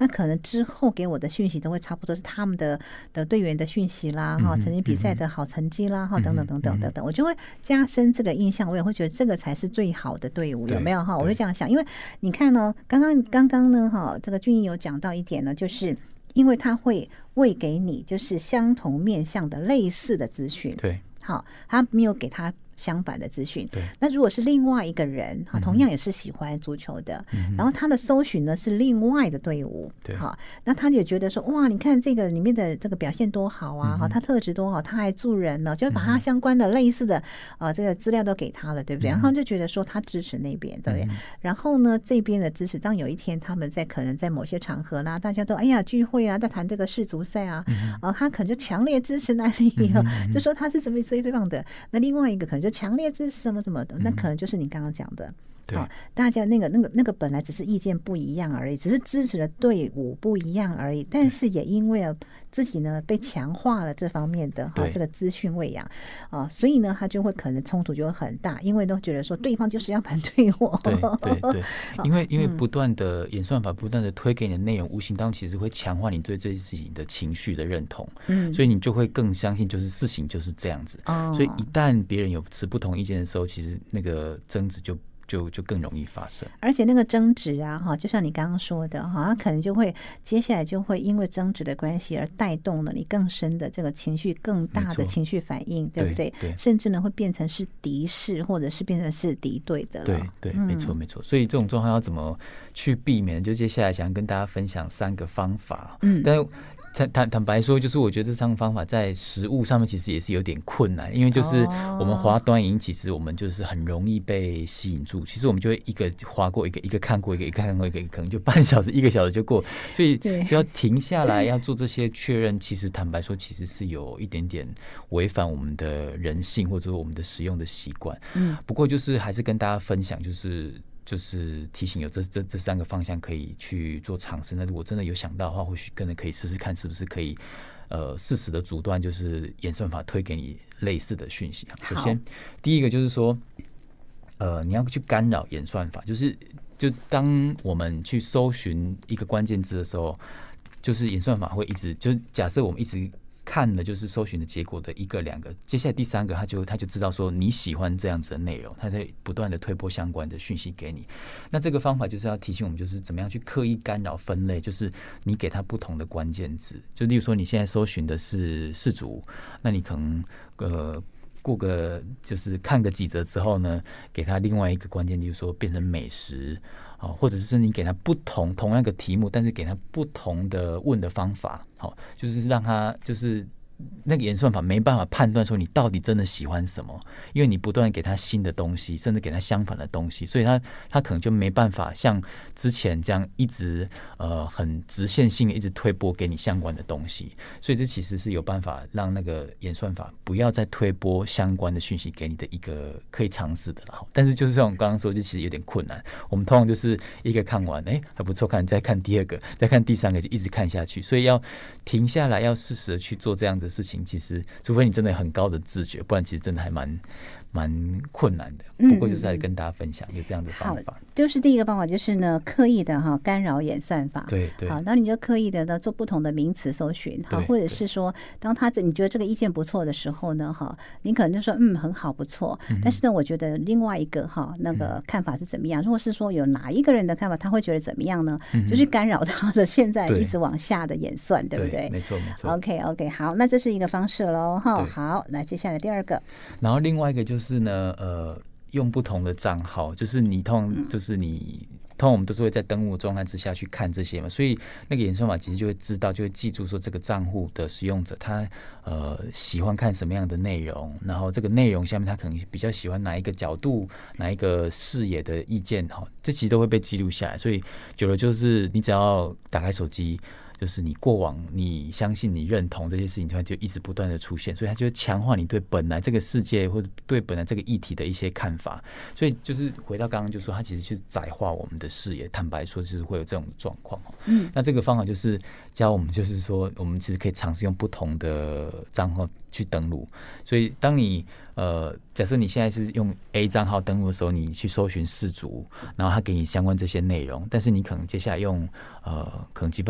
那可能之后给我的讯息都会差不多是他们的队员的讯息啦，曾经比赛的好成绩啦，等等等等等等，我就会加深这个印象，我也会觉得这个才是最好的队伍，有没有哈？我会这样想，因为你看呢，刚刚呢这个俊逸有讲到一点呢，就是因为他会喂给你就是相同面向的类似的资讯， 对， 好，他没有给他相反的资讯。那如果是另外一个人，同样也是喜欢足球的，然后他的搜寻呢是另外的队伍，好，那他也觉得说哇，你看这个里面的这个表现多好啊，他特质多好，他还助人呢，就把他相关的类似的这个资料都给他了，对不对？然后就觉得说他支持那边，对不对？然后呢，这边的支持，当有一天他们可能在某些场合啦，大家都哎呀聚会啊，在谈这个世足赛啊，他可能就强烈支持哪里就说他是怎么最棒的。那另外一个可能就强烈支持什么什么的，那可能就是你刚刚讲的，大家那个本来只是意见不一样而已，只是支持的队伍不一样而已，但是也因为自己呢被强化了这方面的这个资讯喂养所以呢他就会可能冲突就会很大，因为都觉得说对方就是要反对我， 对，因为不断的演算法不断的推给你的内容，无形当中其实会强化你对这件事情的情绪的认同，所以你就会更相信就是事情就是这样子，所以一旦别人有持不同意见的时候，其实那个争执就更容易发生， 而且那个争执啊，就像你刚刚说的它可能就会接下来就会因为争执的关系而带动了你更深的这个情绪，更大的情绪反应，对不对？甚至呢会变成是敌视，或者是变成是敌对的了。 对，没错。所以这种状况要怎么去避免？就接下来想跟大家分享3个方法。但坦白说，就是我觉得这3个方法在实务上面其实也是有点困难，因为就是我们滑短影音，其实我们就是很容易被吸引住。其实我们就会一个滑过一个看过一个看过一个，可能就半小时1个小时就过，所以就要停下来要做这些确认。其实坦白说，其实是有一点点违反我们的人性或者说我们的使用的习惯。不过就是还是跟大家分享，就是提醒有这3个方向可以去做尝试。那如果真的有想到的话，或许真的可以试试看，是不是可以适时的阻断就是演算法推给你类似的讯息。首先第一个就是说你要去干扰演算法，就当我们去搜寻一个关键字的时候，就是演算法会一直就假设我们一直看的就是搜寻的结果的1个2个，接下来第3个他就知道说你喜欢这样子的内容，他在不断的推播相关的讯息给你。那这个方法就是要提醒我们，就是怎么样去刻意干扰分类，就是你给他不同的关键字，就例如说你现在搜寻的是世足，那你可能过个就是看个几则之后呢，给他另外一个关键，就是说变成美食或者是你给他同样的题目，但是给他不同的问的方法，就是让他就是那个演算法没办法判断说你到底真的喜欢什么，因为你不断给他新的东西，甚至给他相反的东西，所以他可能就没办法像之前这样一直很直线性的一直推播给你相关的东西。所以这其实是有办法让那个演算法不要再推播相关的讯息给你的一个可以尝试的了。但是就是像我刚刚说，就其实有点困难。我们通常就是一个看完还不错看，再看第2个，再看第3个，就一直看下去。所以要停下来，要适时的去做这样的事情，其实除非你真的很高的自觉，不然其实真的还蛮困难的。不过就是来跟大家分享有这样的方法。 就是第一个方法就是呢，刻意的干扰演算法。 对， 好，那你就刻意的呢做不同的名词搜寻，或者是说，当你觉得这个意见不错的时候呢，你可能就说很好不错。但是呢，我觉得另外一个那个看法是怎么样？如果是说有哪一个人的看法，他会觉得怎么样呢？就去干扰他的现在一直往下的演算，对不对？ 没错。 OK， 好，那这是一个方式喽。好，那接下来第2个， 然后另外一个就是呢，用不同的账号，就是你通常我们都是会在登录状态之下去看这些嘛，所以那个演算法其实就会知道，就会记住说这个账户的使用者他喜欢看什么样的内容，然后这个内容下面他可能比较喜欢哪一个角度、哪一个视野的意见，这其实都会被记录下来。所以久了就是你只要打开手机，就是你过往你相信你认同这些事情，就一直不断的出现，所以它就会强化你对本来这个世界或者对本来这个议题的一些看法。所以就是回到刚刚就说，它其实是窄化我们的视野。坦白说，就是会有这种状况。那这个方法就是教我们，就是说我们其实可以尝试用不同的账号去登录。所以当你假设你现在是用 A 账号登录的时候，你去搜寻世足，然后他给你相关这些内容，但是你可能接下来用可能几分